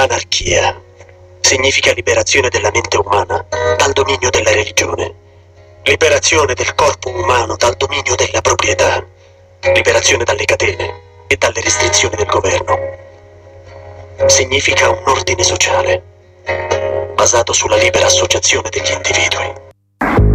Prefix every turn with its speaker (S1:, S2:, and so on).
S1: Anarchia significa liberazione della mente umana dal dominio della religione, liberazione del corpo umano dal dominio della proprietà, liberazione dalle catene e dalle restrizioni del governo. Significa un ordine sociale basato sulla libera associazione degli individui.